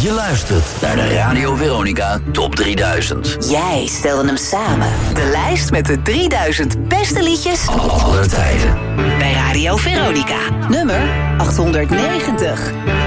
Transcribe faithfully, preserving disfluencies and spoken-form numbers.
Je luistert naar de Radio Veronica Top drieduizend. Jij stelde hem samen. De lijst met de drieduizend beste liedjes aller tijden. Bij Radio Veronica. Nummer achthonderdnegentig.